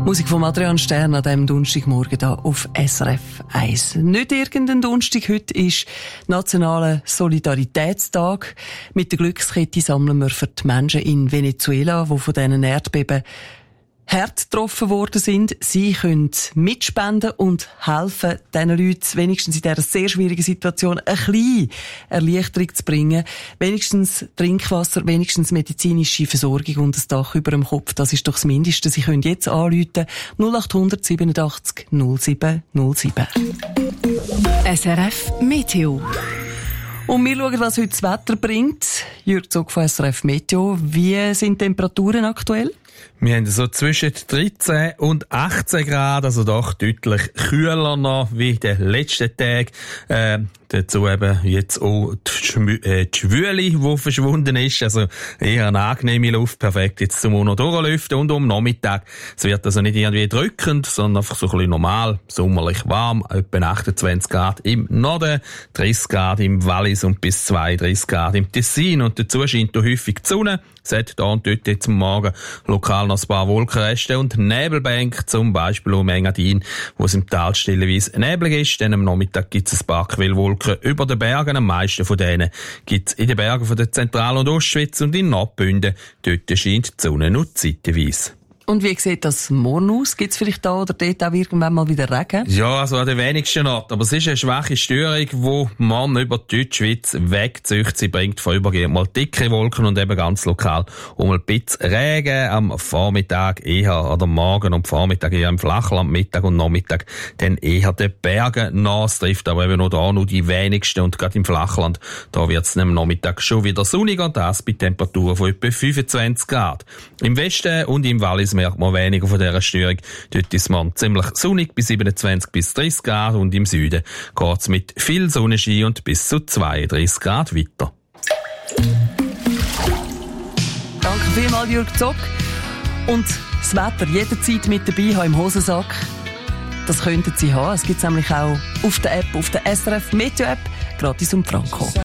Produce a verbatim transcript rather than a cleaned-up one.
Musik von Adrian Stern an diesem Donnerstagmorgen hier auf S R F eins. Nicht irgendein Donnerstag, heute ist Nationaler Solidaritätstag. Mit der Glückskette sammeln wir für die Menschen in Venezuela, die von diesen Erdbeben hart getroffen worden sind. Sie können mitspenden und helfen, diesen Leuten wenigstens in dieser sehr schwierigen Situation eine kleine Erleichterung zu bringen. Wenigstens Trinkwasser, wenigstens medizinische Versorgung und ein Dach über dem Kopf. Das ist doch das Mindeste. Sie können jetzt anrufen null acht hundert siebenundachtzig null sieben null sieben. S R F Meteo. Und wir schauen, was heute das Wetter bringt. Jürg Zog von S R F Meteo. Wie sind die Temperaturen aktuell? Wir haben so zwischen dreizehn und achtzehn Grad, also doch deutlich kühler noch wie in den letzten Tagen. Äh, dazu eben jetzt auch die, Schmü- äh, die Schwüle, die verschwunden ist. Also eher eine angenehme Luft, perfekt jetzt zum noch durchlüften. Und um Nachmittag, es wird also nicht irgendwie drückend, sondern einfach so ein bisschen normal, sommerlich warm, etwa achtundzwanzig Grad im Norden, dreißig Grad im Wallis und bis zweiunddreißig Grad im Tessin. Und dazu scheint auch häufig die Sonne. Es hat da und dort jetzt am Morgen lokal noch ein paar Wolkenreste und Nebelbänke, zum Beispiel um Engadin, wo es im Tal stellenweise neblig ist. Dann am Nachmittag gibt es ein paar Quellwolken über den Bergen. Am meisten von denen gibt es in den Bergen von der Zentral- und Ostschweiz und in Nordbünden. Dort scheint die Sonne nur zeitweise. Und wie sieht das morgen aus? Gibt es vielleicht da oder dort auch irgendwann mal wieder Regen? Ja, also an den wenigsten Orten. Aber es ist eine schwache Störung, die man über die Deutschschweiz wegzieht. Sie bringt vorübergehend mal dicke Wolken und eben ganz lokal um ein bisschen Regen. Am Vormittag eher, oder morgen und Vormittag eher im Flachland, Mittag und Nachmittag dann eher den Bergen nach. Es trifft aber eben noch da nur die wenigsten und gerade im Flachland, da wird es am Nachmittag schon wieder sonniger, das bei Temperaturen von etwa fünfundzwanzig Grad. Im Westen und im Wallis merkt man weniger von dieser Störung. Dort ist man ziemlich sonnig bis siebenundzwanzig bis dreißig Grad und im Süden geht es mit viel Sonnenschein und bis zu zweiunddreißig Grad weiter. Danke vielmals, Jürg Zog. Und das Wetter jederzeit mit dabei haben im Hosensack. Das könnten Sie haben. Es gibt es nämlich auch auf der App, auf der S R F Meteo App, gratis um Franco.